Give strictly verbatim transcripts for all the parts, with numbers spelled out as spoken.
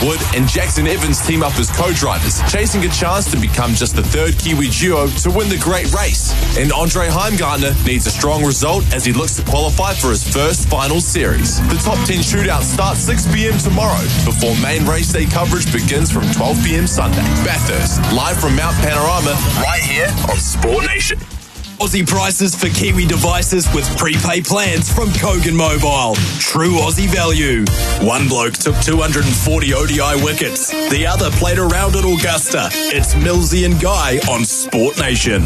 Wood and Jackson Evans team up as co-drivers, chasing a chance to become just the third Kiwi duo to win the great race. And Andre Heimgartner needs a strong result as he looks to qualify for his first final series. The top ten shootout starts six p.m. tomorrow before main race day coverage begins from twelve p.m. Sunday. Bathurst, live from Mount Panorama, right here on Sport Nation. Aussie prices for Kiwi devices with prepay plans from Kogan Mobile. True Aussie value. One bloke took two hundred forty O D I wickets. The other played around at Augusta. It's Millsy and Guy on Sport Nation.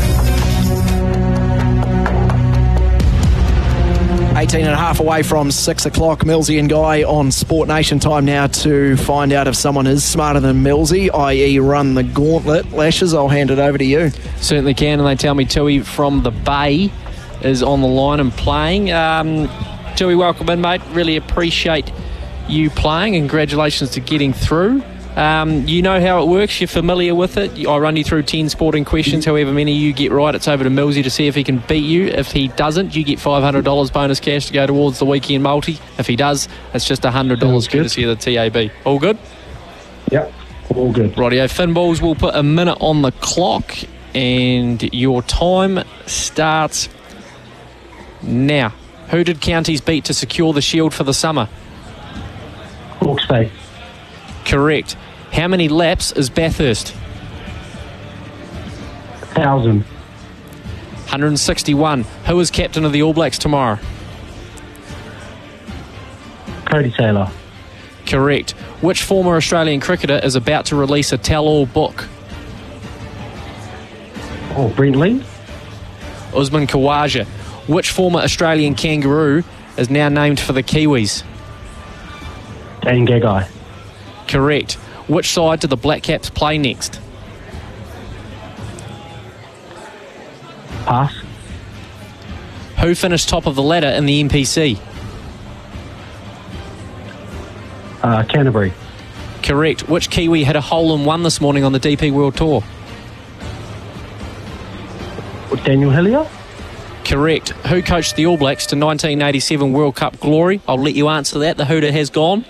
eighteen and a half away from six o'clock. Millsy and Guy on Sport Nation. Time now to find out if someone is smarter than Millsy, that is run the gauntlet. Lashes, I'll hand it over to you. Certainly can, and they tell me Tui from the Bay is on the line and playing. Um, Tui, welcome in, mate. Really appreciate you playing. Congratulations to getting through. Um, you know how it works. You're familiar with it. I run you through ten sporting questions. However many you get right, it's over to Millsy to see if he can beat you. If he doesn't, you get five hundred dollars bonus cash to go towards the weekend multi. If he does, it's just one hundred dollars courtesy of the T A B. All good? Yep, all good. Rightio. Finn Balls will put a minute on the clock, and your time starts now. Who did counties beat to secure the Shield for the summer? Hawke's Bay. Correct. How many laps is Bathurst? Thousand. one hundred sixty-one. Who is captain of the All Blacks tomorrow? Cody Taylor. Correct. Which former Australian cricketer is about to release a tell-all book? Oh, Brent Lee. Usman Khawaja. Which former Australian kangaroo is now named for the Kiwis? Dane Gagai. Correct. Which side do the Black Caps play next? Pass. Who finished top of the ladder in the N P C? Uh, Canterbury. Correct. Which Kiwi hit a hole-in-one this morning on the D P World Tour? Daniel Hillier. Correct. Who coached the All Blacks to nineteen eighty-seven World Cup glory? I'll let you answer that. The hooter has gone.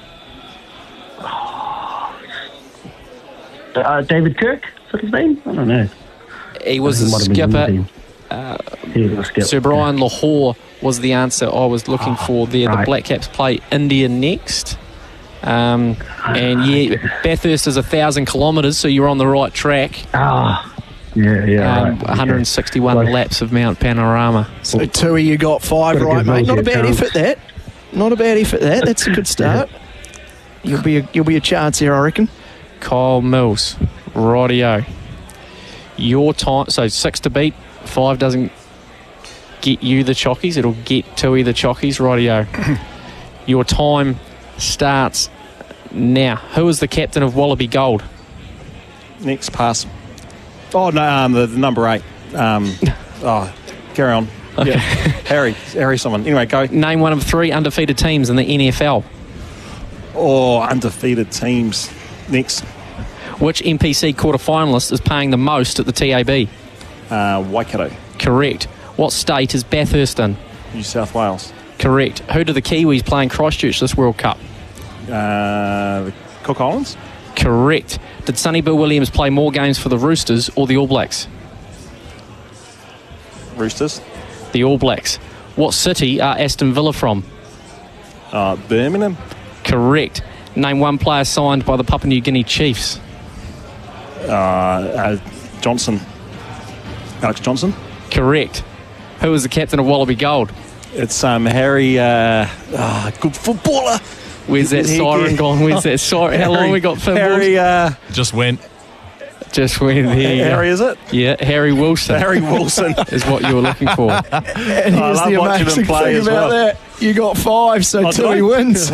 Uh, David Kirk, is that his name? I don't know. He was the skipper. Uh, skip. Sir Brian yeah. Lahore was the answer I was looking oh, for there. Right. The Black Caps play India next. Um, and yeah, Bathurst is a thousand kilometres, so you're on the right track. Ah, yeah, yeah. Um, right. one hundred sixty-one okay. laps of Mount Panorama. So Tui, you got five, got right, mate. Not a bad chance. effort, that. Not a bad effort, that. That's a good start. Yeah. You'll be a, you'll be a chance here, I reckon. Kyle Mills, rightio. Your time, so six to beat, five doesn't get you the chockies, it'll get Tui the chockies, rightio. Your time starts now. Who is the captain of Wallaby Gold? Next, pass. Oh, no, um, the, the number eight. Um, oh, carry on. Okay. Yeah. Harry, Harry someone. Anyway, go. Name one of three undefeated teams in the N F L. Oh, undefeated teams. Next. Which N P C quarter-finalist is paying the most at the T A B? Uh, Waikato. Correct. What state is Bathurst in? New South Wales. Correct. Who do the Kiwis play in Christchurch this World Cup? Uh, the Cook Islands. Correct. Did Sonny Bill Williams play more games for the Roosters or the All Blacks? Roosters. The All Blacks. What city are Aston Villa from? Uh, Birmingham. Correct. Name one player signed by the Papua New Guinea Chiefs. Uh, uh, Johnson. Alex Johnson. Correct. Who is the captain of Wallaby Gold? It's um, Harry, uh, oh, good footballer. Where's that siren gone? Where's that siren? How long we got for Harry, uh, just went. Just went there. Harry, is it? Yeah, Harry Wilson. Harry Wilson. is what you were looking for. And here's the amazing thing about well. that. You got five, so oh, Tui wins.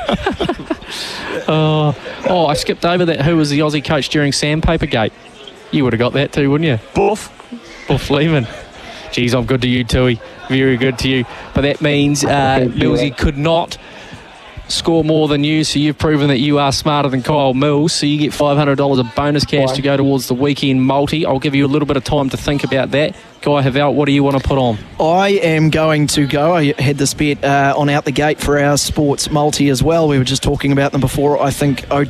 oh, oh, I skipped over that. Who was the Aussie coach during Sandpaper Gate? You would have got that too, wouldn't you? Buff. Buff Lehman. Geez, I'm good to you, Tui. Very good to you. But that means uh, Millsy could not score more than you, so you've proven that you are smarter than Kyle Mills, so you get five hundred dollars of bonus cash to go towards the weekend multi. I'll give you a little bit of time to think about that. Guy Havel, what do you want to put on? I am going to go. I had this bet uh, on out the gate for our sports multi as well. We were just talking about them before. I think O